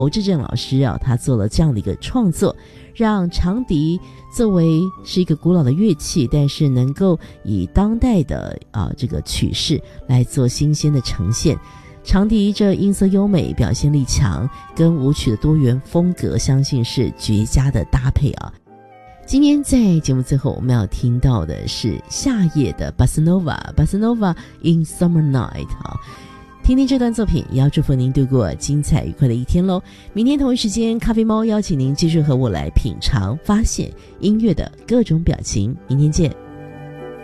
侯志正老师啊，他做了这样的一个创作，让长笛作为是一个古老的乐器，但是能够以当代的这个曲式来做新鲜的呈现。长笛这音色优美，表现力强，跟舞曲的多元风格，相信是绝佳的搭配啊。今天在节目最后，我们要听到的是夏夜的 Bossa Nova in Summer Night 啊。听听这段作品，也要祝福您度过精彩愉快的一天咯。明天同一时间，咖啡猫邀请您继续和我来品尝发现音乐的各种表情。明天见。